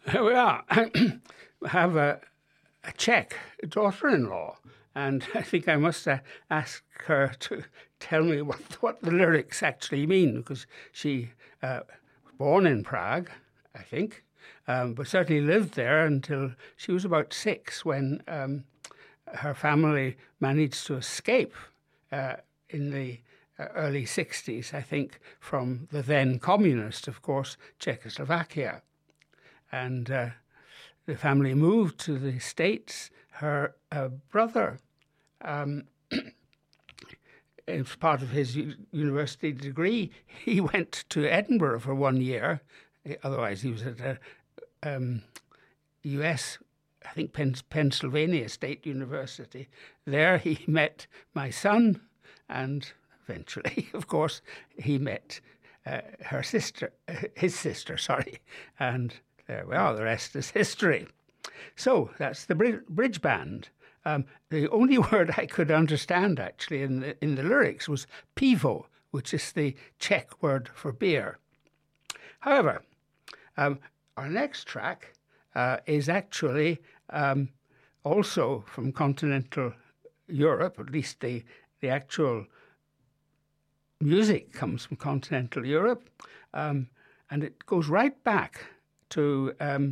We are. I have a Czech daughter-in-law, and I think I must ask her to tell me what the lyrics actually mean, because she was born in Prague, I think, but certainly lived there until she was about 6 when her family managed to escape in the early 60s, I think, from the then communist, of course, Czechoslovakia. And the family moved to the States. Her brother, as part of his university degree, he went to Edinburgh for 1 year. Otherwise, he was at a US, I think, Pennsylvania State University. There he met my son, and eventually, of course, he met his sister, and there we are, the rest is history. So that's the bridge band. The only word I could understand, actually, in the lyrics was pivo, which is the Czech word for beer. However, our next track is actually also from continental Europe, at least the actual music comes from continental Europe, and it goes right back to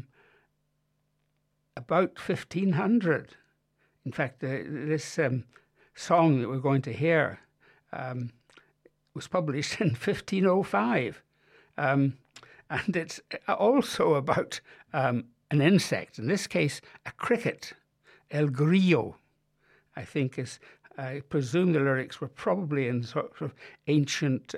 about 1500. In fact, this song that we're going to hear was published in 1505, and it's also about an insect, in this case a cricket, el grillo, I think is. I presume the lyrics were probably in sort of ancient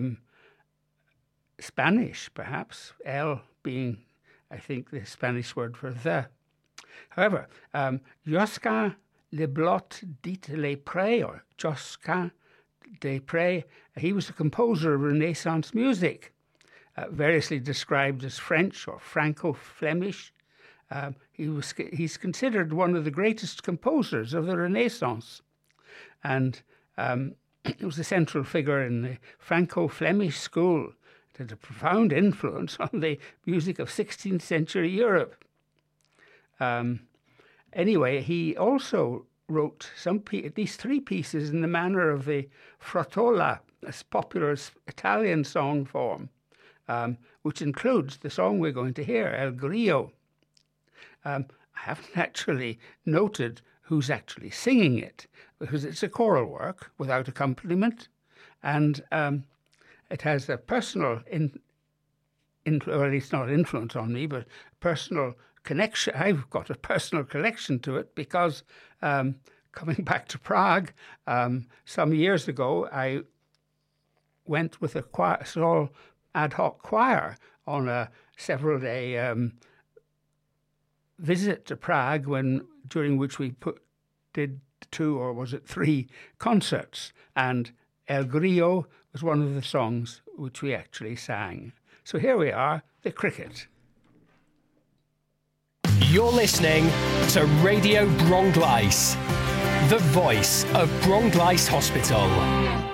Spanish, perhaps, el being, I think, the Spanish word for the. However, Josquin le Blot dit les Prés, or Josquin des Prés, he was a composer of Renaissance music, variously described as French or Franco-Flemish. He's considered one of the greatest composers of the Renaissance, and he was a central figure in the Franco-Flemish school. It had a profound influence on the music of 16th century Europe. Anyway, he also wrote at least 3 pieces in the manner of the Frottola, a popular Italian song form, which includes the song we're going to hear, El Grillo. I haven't actually noted who's actually singing it, because it's a choral work without accompaniment, and it has a personal, or at least not influence on me, but personal connection. I've got a personal connection to it because coming back to Prague some years ago, I went with a small ad hoc choir on a several-day visit to Prague, during which we did 2 or was it 3 concerts, and El Grillo was one of the songs which we actually sang. So here we are, the cricket. You're listening to Radio Bronglice, the voice of Bronglice Hospital.